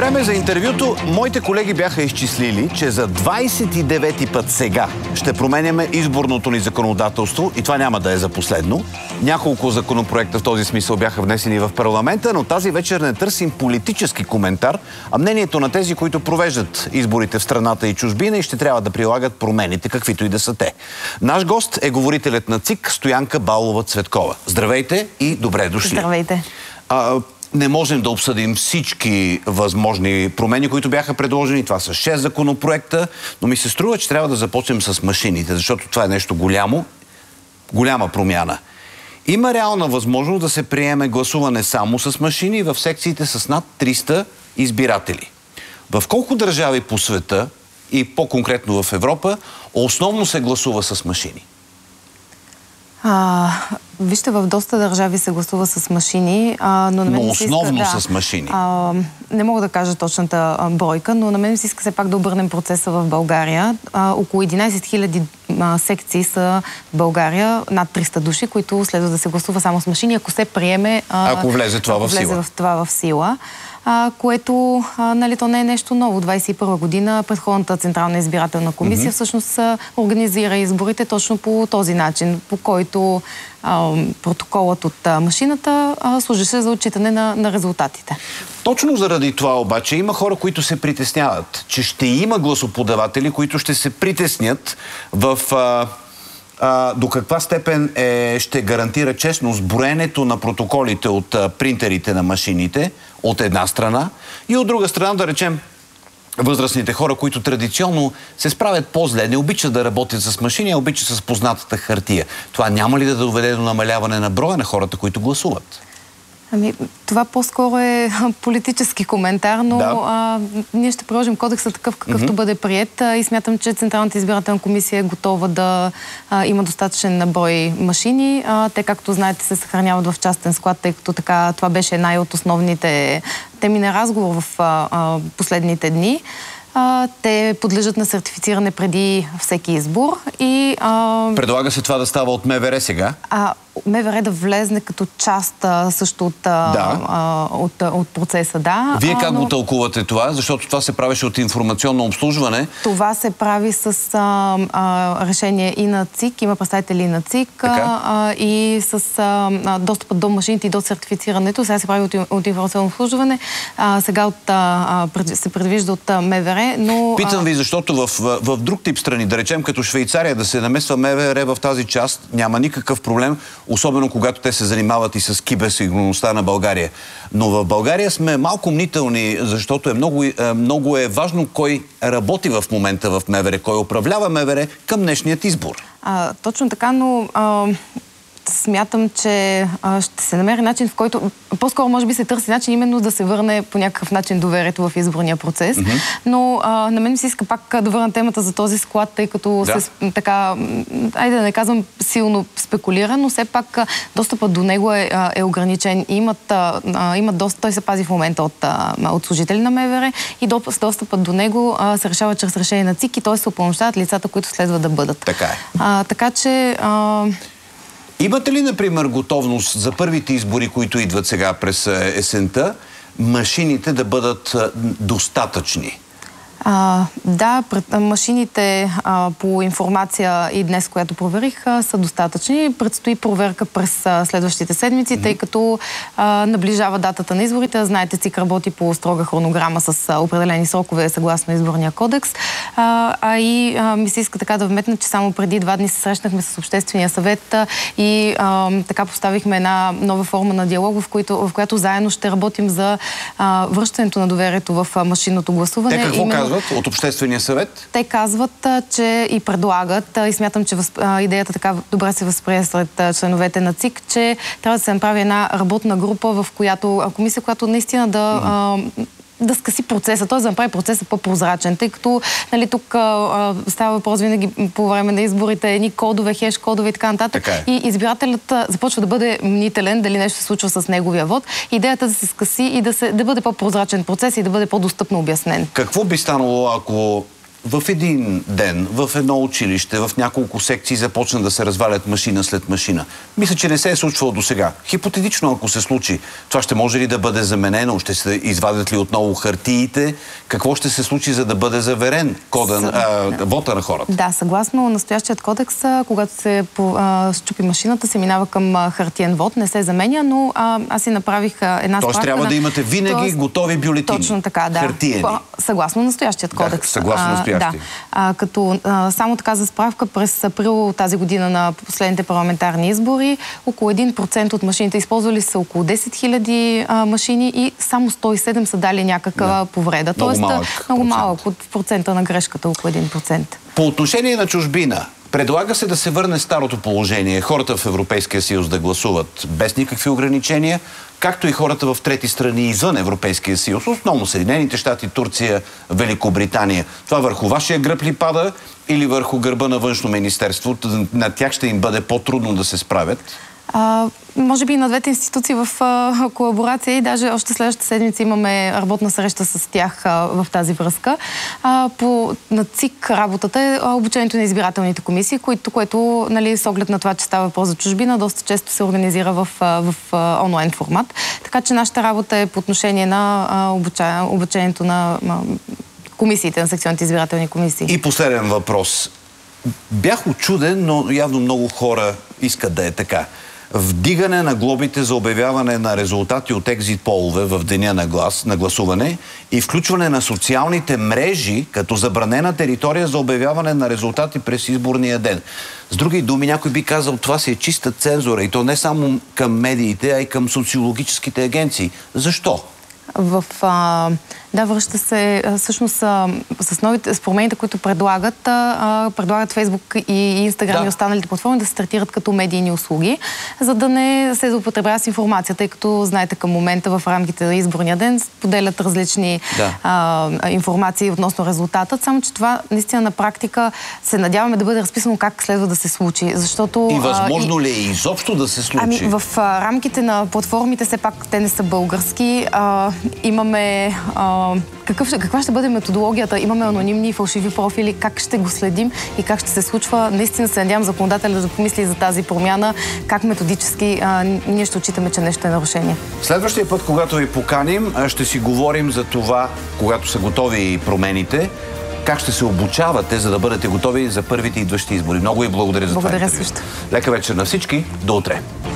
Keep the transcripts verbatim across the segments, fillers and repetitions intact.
Време за интервюто. Моите колеги бяха изчислили, че за двадесет и девети път сега ще променяме изборното ни законодателство и това няма да е за последно. Няколко законопроекта в този смисъл бяха внесени в парламента, но тази вечер не търсим политически коментар, а мнението на тези, които провеждат изборите в страната и чужбина и ще трябва да прилагат промените, каквито и да са те. Наш гост е говорителят на ЦИК Стоянка Балова-Цветкова. Здравейте и добре дошли. Здравейте. А, не можем да обсъдим всички възможни промени, които бяха предложени. Това са шест законопроекта, но ми се струва, че трябва да започнем с машините, защото това е нещо голямо, голяма промяна. Има реална възможност да се приеме гласуване само с машини в секциите с над триста избиратели. В колко държави по света и по-конкретно в Европа основно се гласува с машини? А, вижте, в доста държави се гласува с машини, а, но на мен но се основно иска, да, с машини. А, не мога да кажа точната а, бройка, но на мен се иска все пак да обърнем процеса в България. А, около единадесет хиляди секции са в България, над триста души, които следва да се гласува само с машини, ако се приеме... А, ако влезе това ако в влезе сила. В това в сила. А, което, а, нали, то не е нещо ново. двадесет и първа година предходната Централна избирателна комисия mm-hmm. всъщност а, организира изборите точно по този начин, по който а, протоколът от а, машината а, служеше за отчитане на, на резултатите. Точно заради това обаче има хора, които се притесняват, че ще има гласоподаватели, които ще се притеснят в... А... А, до каква степен е, ще гарантира честност броенето на протоколите от а, принтерите на машините от една страна и от друга страна, да речем, възрастните хора, които традиционно се справят по-зле, не обичат да работят с машини, а обичат с познатата хартия. Това няма ли да доведе до намаляване на броя на хората, които гласуват? Ами, това по-скоро е политически коментар, но да. а, ние ще приложим кодекса такъв, какъвто mm-hmm. бъде приет а, и смятам, че Централната избирателна комисия е готова да а, има достатъчен наброй машини. А, те, както знаете, се съхраняват в частен склад, тъй като така това беше една от основните теми на разговор в а, а, последните дни. А, те подлежат на сертифициране преди всеки избор и... А, предлага се това да става от МВР сега? А, МВР да влезне като част а, също от, да. а, от, от процеса, да. Вие как а, но... го тълкувате това? Защото това се правеше от информационно обслужване. Това се прави с а, а, решение и на ЦИК, има представители на ЦИК а, и с а, достъпът до машините и до сертифицирането. Сега се прави от, от информационно обслужване, а, сега от, а, се предвижда от МВР, но... Питам ви, защото в, в, в друг тип страни, да речем като Швейцария, да се намесва МВР в тази част, няма никакъв проблем, особено когато те се занимават и с киберсигурността на България. Но в България сме малко мнителни, защото е много, много е важно кой работи в момента в МВР, кой управлява МВР към днешният избор. А, точно така, но... А... Смятам, че а, ще се намери начин, в който по-скоро може би се търси начин именно да се върне по някакъв начин доверието в изборния процес. Mm-hmm. Но а, на мен се иска пак да върна темата за този склад, тъй като да. се така, айде да не казвам силно спекулира, но все пак достъпът до него е, е ограничен. Имат, а, имат доста, той се пази в момента от, а, от служители на МВР и достъпът до него а, се решава чрез решение на ЦИК и т.е. се упълномощават лицата, които следва да бъдат. Така е. А, така че... А, Имате ли, например, готовност за първите избори, които идват сега през есента, машините да бъдат достатъчни? А, да, пред, машините а, по информация и днес, която проверих, а, са достатъчни. Предстои проверка през а, следващите седмици, mm-hmm. тъй като а, наближава датата на изборите. Знаете, ЦИК работи по строга хронограма с а, определени срокове съгласно изборния кодекс. А, а и а, ми се иска така да вметна, че само преди два дни се срещнахме с Обществения съвет а, и а, така поставихме една нова форма на диалог, в, който, в която заедно ще работим за а, връщането на доверието в а, машинното гласуване. Те какво казват от Обществения съвет? Те казват, че и предлагат, и смятам, че възп... идеята така добре се възприе сред членовете на ЦИК, че трябва да се направи една работна група, в която комисия, която наистина да... Mm-hmm. да скъси процеса, т.е. да направи процеса по-прозрачен, тъй като нали, тук а, става въпрос винаги по време на изборите, едни кодове, хеш кодове и така нататък. Така е. И избирателят а, започва да бъде мнителен, дали нещо се случва с неговия вод. Идеята да се скъси и да, се, да бъде по-прозрачен процес и да бъде по-достъпно обяснен. Какво би станало, ако в един ден, в едно училище, в няколко секции започна да се развалят машина след машина. Мисля, че не се е случвало до сега. Хипотетично, ако се случи, това ще може ли да бъде заменено? Ще се извадят ли отново хартиите? Какво ще се случи, за да бъде заверен кода, С... а, вота на хората? Да, съгласно настоящият кодекс, когато се а, счупи машината, се минава към а, хартиен вод, не се заменя, но а, аз си направих а, една Тоест справка. трябва на... да имате винаги Тоест, готови бюлетини. Точно така, да. Хартиени. Съгласно настоящият кодекс. Да, съгласно настоящия. Да. А, като а, само така за справка, през април тази година на последните парламентарни избори, около един процент от машините използвали са около десет хиляди машини и само сто и седем са дали някаква да. повреда. Много Тоест, малък много малък от процента на грешката, около един процент. По отношение на чужбина, предлага се да се върне старото положение, хората в Европейския съюз да гласуват без никакви ограничения, както и хората в трети страни извън Европейския съюз, основно Съединените щати, Турция, Великобритания. Това върху вашия гръб ли пада или върху гърба на Външно министерство? На тях ще им бъде по-трудно да се справят? А, може би и на двете институции в а, колаборация и даже още следващата седмица имаме работна среща с тях а, в тази връзка. А, по, на ЦИК работата е обучението на избирателните комисии, което, което нали, с оглед на това, че става въпрос за чужбина, доста често се организира в, в, в онлайн формат. Така че нашата работа е по отношение на а, обуча, обучението на а, комисиите, на секционните избирателни комисии. И последен въпрос. Бях учуден, но явно много хора искат да е така. Вдигане на глобите за обявяване на резултати от екзит полове в деня на, глас, на гласуване и включване на социалните мрежи като забранена територия за обявяване на резултати през изборния ден. С други думи, някой би казал, това си е чиста цензура и то не само към медиите, а и към социологическите агенции. Защо? В, а, да, връща се всъщност а, с новите с промените, които предлагат, а, предлагат Фейсбук и Инстаграм да. и останалите платформи да се стартират като медийни услуги, за да не се злоупотребява с информацията, тъй като, знаете, към момента в рамките на изборния ден споделят различни да. а, информации относно резултатът, само че това наистина на практика се надяваме да бъде разписано как следва да се случи, защото... И възможно а, и, ли е изобщо да се случи? Ами в а, рамките на платформите, все пак те не са български, а, имаме... А, Какъв, каква ще бъде методологията? Имаме анонимни и фалшиви профили, как ще го следим и как ще се случва? Наистина се надявам законодателя да помисли за тази промяна, как методически а, ние ще отчитаме, че нещо е нарушение. Следващия път, когато ви поканим, ще си говорим за това, когато са готови промените, как ще се обучавате, за да бъдете готови за първите идващи избори. Много ви благодаря за благодаря това. Благодаря също. Лека вечер на всички. До утре.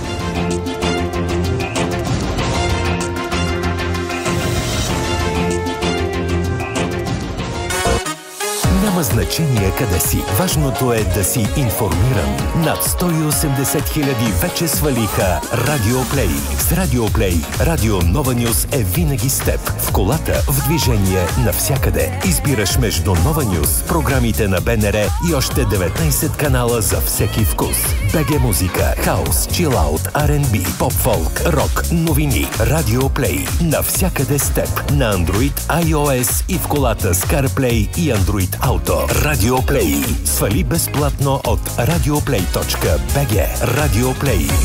Няма значение къде си. Важното е да си информиран. Над сто и осемдесет хиляди вече свалиха Радио Плей. С Радио Плей, Радио Нова Нюз е винаги с теб. В колата, в движение, навсякъде. Избираш между Нова Нюз, програмите на Б Н Р и още деветнайсет канала за всеки вкус. БГ Музика, хаус, чилаут, Ар енд Би, поп-фолк, рок, новини. Радио Плей. Навсякъде с теб. На Android, iOS и в колата с CarPlay и Android Auto. Радио Плей. Свали безплатно от радиоплей точка би джи. Радио Плей.